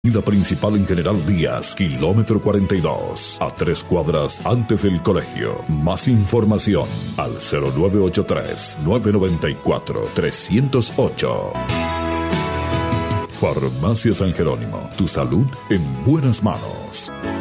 avenida principal en General Díaz, kilómetro 42, a 3 cuadras antes del colegio. Más información al 0983-994-308. Farmacia San Jerónimo, tu salud en buenas manos.